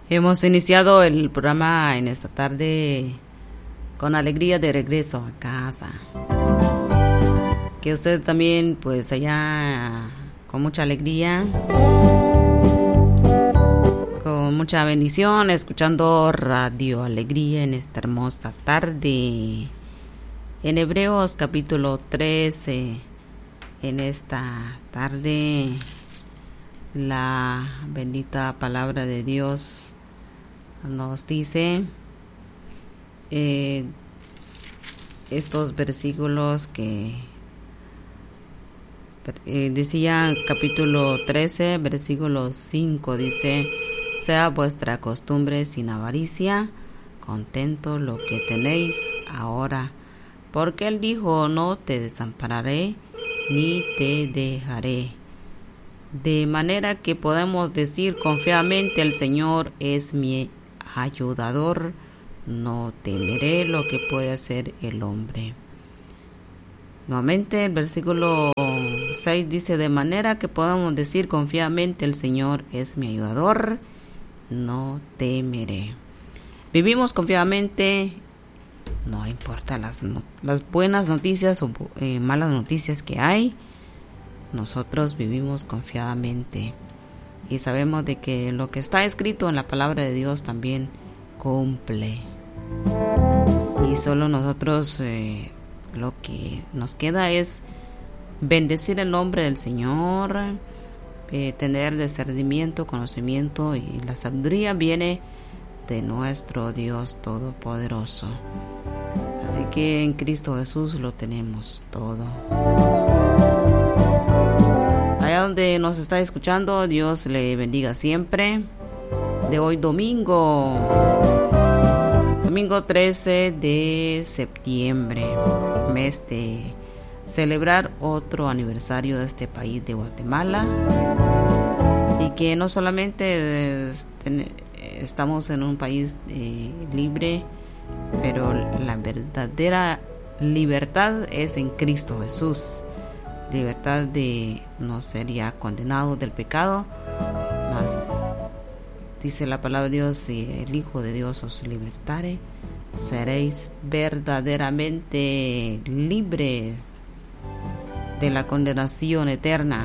Hemos iniciado el programa en esta tarde con alegría de regreso a casa. Que usted también pues allá con mucha alegría, con mucha bendición, escuchando Radio Alegría en esta hermosa tarde. En Hebreos capítulo 13, en esta tarde, la bendita palabra de Dios nos dice estos versículos que decía capítulo 13, versículo 5, dice: sea vuestra costumbre sin avaricia, contento lo que tenéis ahora, porque Él dijo: no te desampararé ni te dejaré. De manera que podemos decir confiadamente: el Señor es mi ayudador, no temeré lo que puede hacer el hombre. Nuevamente el versículo 6 dice: de manera que podamos decir confiadamente: el Señor es mi ayudador, no temeré. Vivimos confiadamente, no importa las buenas noticias o malas noticias que hay. Nosotros vivimos confiadamente y sabemos de que lo que está escrito en la palabra de Dios también cumple. Y solo nosotros lo que nos queda es bendecir el nombre del Señor, tener discernimiento, conocimiento, y la sabiduría viene de nuestro Dios Todopoderoso. Así que en Cristo Jesús lo tenemos todo. Allá donde nos está escuchando, Dios le bendiga siempre. De hoy domingo 13 de septiembre, mes de celebrar otro aniversario de este país de Guatemala, y que no solamente estamos en un país libre, pero la verdadera libertad es en Cristo Jesús. Libertad de no ser ya condenados del pecado, mas dice la palabra de Dios: si el Hijo de Dios os libertare, seréis verdaderamente libres de la condenación eterna.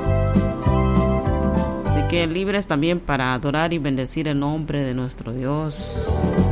Así que libres también para adorar y bendecir el nombre de nuestro Dios.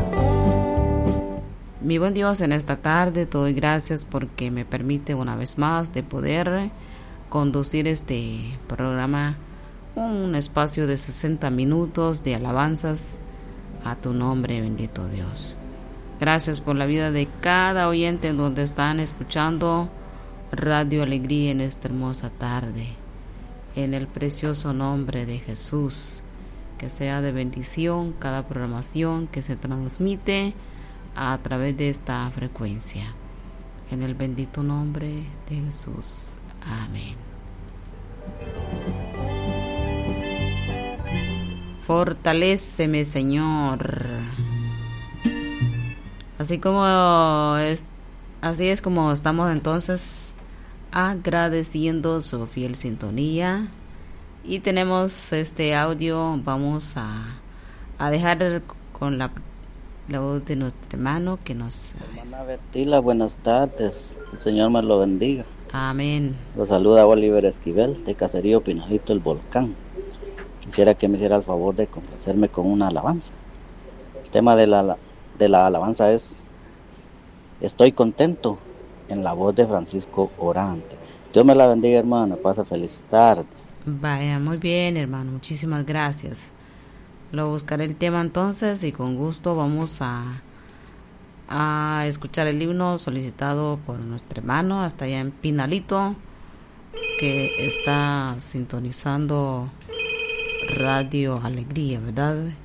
Mi buen Dios, en esta tarde te doy gracias porque me permite una vez más de poder conducir este programa, un espacio de 60 minutos de alabanzas a tu nombre, bendito Dios. Gracias por la vida de cada oyente en donde están escuchando Radio Alegría en esta hermosa tarde. En el precioso nombre de Jesús, que sea de bendición cada programación que se transmite a través de esta frecuencia. En el bendito nombre de Jesús. Amén. Fortaléceme, Señor. Así es como estamos entonces agradeciendo su fiel sintonía. Y tenemos este audio. Vamos a dejar con la voz de nuestro hermano que nos... Hermana Bertila, buenas tardes. El Señor me lo bendiga. Amén. Lo saluda Oliver Esquivel, de Caserío Pinalito, el Volcán. Quisiera que me hiciera el favor de complacerme con una alabanza. El tema de la alabanza es: estoy contento, en la voz de Francisco Orante. Dios me la bendiga, hermana. Pasa feliz tarde. Vaya, muy bien, hermano. Muchísimas gracias. Lo buscaré el tema entonces y con gusto vamos a escuchar el himno solicitado por nuestro hermano hasta allá en Pinalito, que está sintonizando Radio Alegría, ¿verdad?